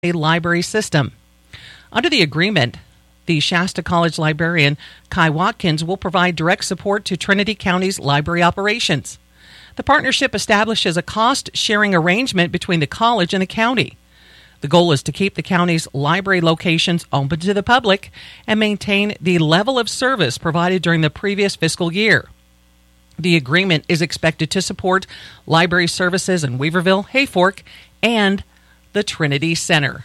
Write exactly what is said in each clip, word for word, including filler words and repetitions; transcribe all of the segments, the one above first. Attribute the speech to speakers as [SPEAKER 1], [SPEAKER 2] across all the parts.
[SPEAKER 1] library system. Under the agreement, the Shasta College librarian, Kai Watkins, will provide direct support to Trinity County's library operations. The partnership establishes a cost-sharing arrangement between the college and the county. The goal is to keep the county's library locations open to the public and maintain the level of service provided during the previous fiscal year. The agreement is expected to support library services in Weaverville, Hayfork, and the Trinity Center.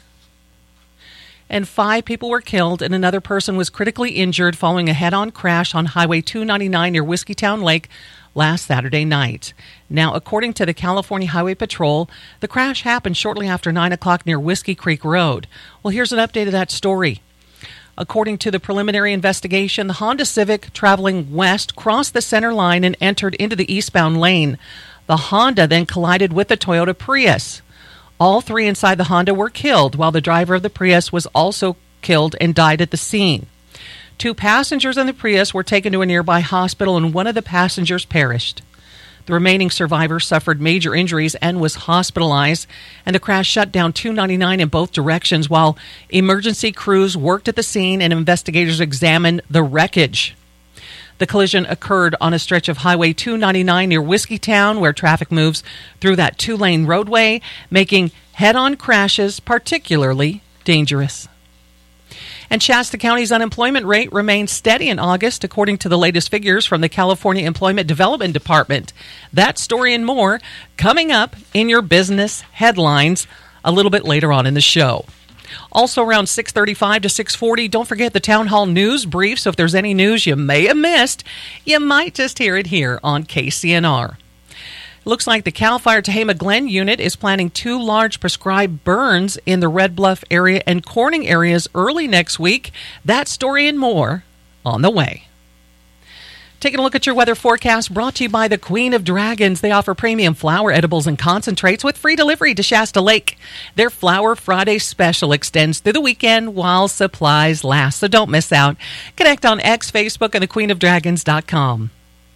[SPEAKER 1] And five people were killed and another person was critically injured following a head-on crash on Highway two ninety-nine near Whiskeytown Lake last Saturday night. Now, according to the California Highway Patrol, the crash happened shortly after nine o'clock near Whiskey Creek Road. Well, here's an update of that story. According to the preliminary investigation, the Honda Civic traveling west crossed the center line and entered into the eastbound lane. The Honda then collided with the Toyota Prius. All three inside the Honda were killed, while the driver of the Prius was also killed and died at the scene. Two passengers in the Prius were taken to a nearby hospital, and one of the passengers perished. The remaining survivor suffered major injuries and was hospitalized, and the crash shut down two ninety-nine in both directions while emergency crews worked at the scene and investigators examined the wreckage. The collision occurred on a stretch of Highway two ninety-nine near Whiskeytown, where traffic moves through that two-lane roadway, making head-on crashes particularly dangerous. And Shasta County's unemployment rate remained steady in August, according to the latest figures from the California Employment Development Department. That story and more coming up in your business headlines a little bit later on in the show. Also around six thirty-five to six forty, don't forget the Town Hall News Brief. So if there's any news you may have missed, you might just hear it here on K C N R. Looks like the CAL FIRE Tehama Glen unit is planning two large prescribed burns in the Red Bluff area and Corning areas early next week. That story and more on the way. Taking a look at your weather forecast, brought to you by the Queen of Dragons. They offer premium flower edibles and concentrates with free delivery to Shasta Lake. Their Flower Friday special extends through the weekend while supplies last, so don't miss out. Connect on X, Facebook, and the queen of dragons dot com.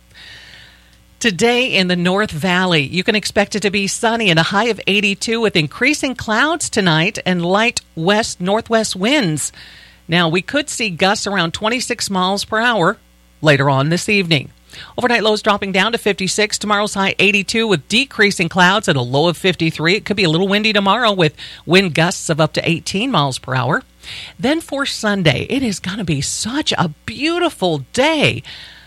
[SPEAKER 1] Today in the North Valley, you can expect it to be sunny and a high of eighty-two with increasing clouds tonight and light west-northwest winds. Now, we could see gusts around twenty-six miles per hour later on this evening. Overnight lows dropping down to fifty-six. Tomorrow's high eighty-two with decreasing clouds and a low of fifty-three. It could be a little windy tomorrow with wind gusts of up to eighteen miles per hour. Then for Sunday, it is going to be such a beautiful day.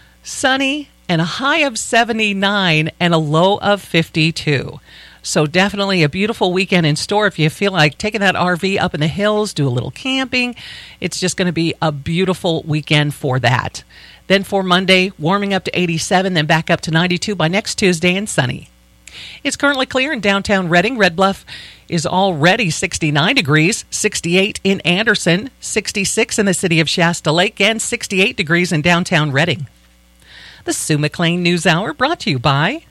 [SPEAKER 1] Sunny and a high of seventy-nine and a low of fifty-two. So definitely a beautiful weekend in store if you feel like taking that R V up in the hills, do a little camping. It's just going to be a beautiful weekend for that. Then for Monday, warming up to eighty-seven, then back up to ninety-two by next Tuesday and sunny. It's currently clear in downtown Redding. Red Bluff is already sixty-nine degrees, sixty-eight in Anderson, sixty-six in the city of Shasta Lake, and sixty-eight degrees in downtown Redding. The Sue McLean News Hour brought to you by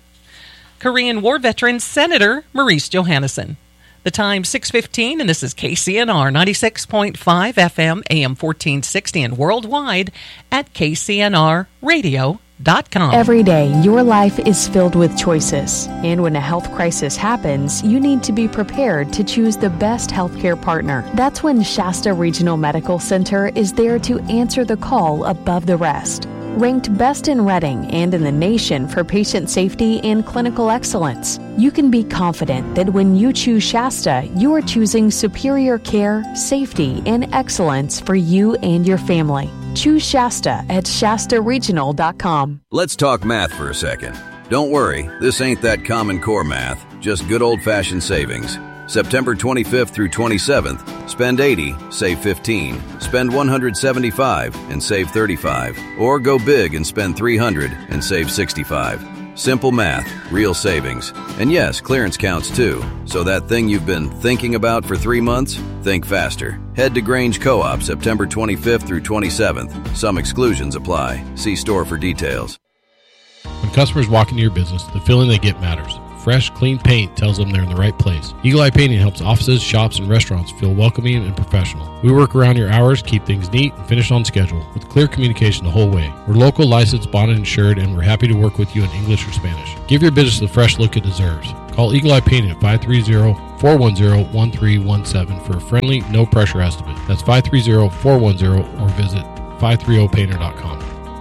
[SPEAKER 1] Korean War veteran Senator Maurice Johannesson. The time six fifteen, and this is K C N R ninety-six point five F M, A M fourteen sixty, and worldwide at K C N R radio dot com.
[SPEAKER 2] Every day, your life is filled with choices. And when a health crisis happens, you need to be prepared to choose the best healthcare partner. That's when Shasta Regional Medical Center is there to answer the call above the rest. Ranked best in Redding and in the nation for patient safety and clinical excellence, you can be confident that when you choose Shasta, you are choosing superior care, safety, and excellence for you and your family. Choose Shasta at Shasta Regional dot com.
[SPEAKER 3] Let's talk math for a second. Don't worry, this ain't that Common Core math, just good old-fashioned savings. September twenty-fifth through twenty-seventh, spend eighty, save fifteen. Spend one hundred seventy-five and save thirty-five. Or go big and spend three hundred and save sixty-five. Simple math, real savings. And yes, clearance counts too. So that thing you've been thinking about for three months, think faster. Head to Grange Co-op September twenty-fifth through twenty-seventh. Some exclusions apply. See store for details.
[SPEAKER 4] When customers walk into your business, the feeling they get matters. Fresh, clean paint tells them they're in the right place. Eagle Eye Painting helps offices, shops, and restaurants feel welcoming and professional. We work around your hours, keep things neat, and finish on schedule with clear communication the whole way. We're local, licensed, bonded, insured, and we're happy to work with you in English or Spanish. Give your business the fresh look it deserves. Call Eagle Eye Painting at five three zero, four one zero, one three one seven for a friendly, no-pressure estimate. That's five three zero, four one zero or visit five thirty painter dot com.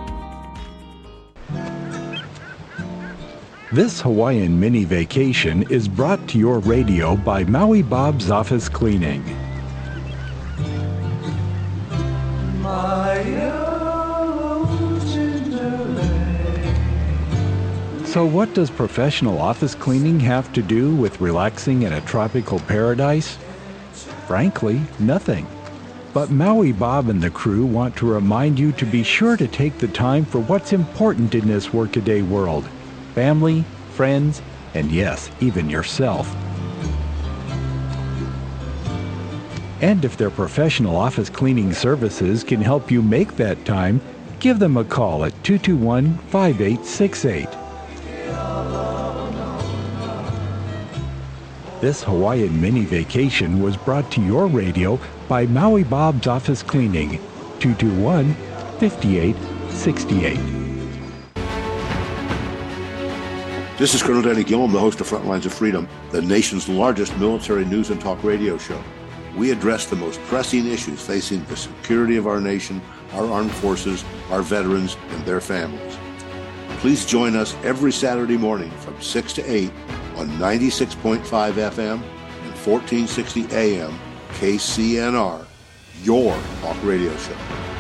[SPEAKER 5] This Hawaiian mini vacation is brought to your radio by Maui Bob's Office Cleaning. So what does professional office cleaning have to do with relaxing in a tropical paradise? Frankly, nothing. But Maui Bob and the crew want to remind you to be sure to take the time for what's important in this workaday world. Family, friends, and yes, even yourself. And if their professional office cleaning services can help you make that time, give them a call at two two one, five eight six eight. This Hawaiian mini vacation was brought to your radio by Maui Bob's Office Cleaning, two two one, five eight six eight.
[SPEAKER 6] This is Colonel Danny Gillum, the host of Frontlines of Freedom, the nation's largest military news and talk radio show. We address the most pressing issues facing the security of our nation, our armed forces, our veterans, and their families. Please join us every Saturday morning from six to eight on ninety-six point five F M and fourteen sixty A M K C N R, your talk radio show.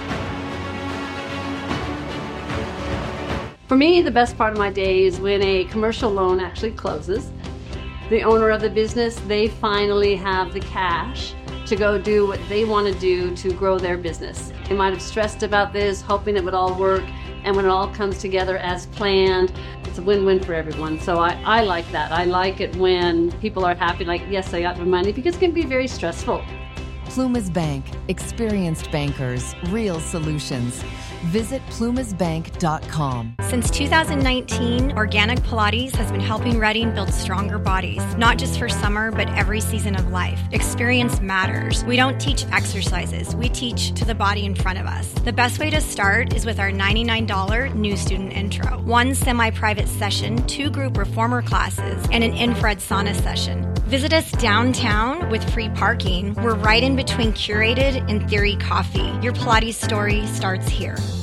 [SPEAKER 7] For me, the best part of my day is when a commercial loan actually closes. The owner of the business, they finally have the cash to go do what they want to do to grow their business. They might have stressed about this, hoping it would all work, and when it all comes together as planned, it's a win-win for everyone. So I, I like that. I like it when people are happy, like, yes, I got my money, because it can be very stressful.
[SPEAKER 8] Plumas Bank. Experienced bankers. Real solutions. Visit plumas bank dot com.
[SPEAKER 9] Since two thousand nineteen, Organic Pilates has been helping Reading build stronger bodies, not just for summer, but every season of life. Experience matters. We don't teach exercises. We teach to the body in front of us. The best way to start is with our ninety-nine dollars new student intro. One semi-private session, two group reformer classes, and an infrared sauna session. Visit us downtown with free parking. We're right in between Curated and Theory Coffee. Your Pilates story starts here.